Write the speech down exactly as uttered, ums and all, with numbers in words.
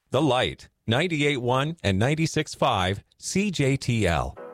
The Light, ninety-eight point one and ninety-six point five C J T L.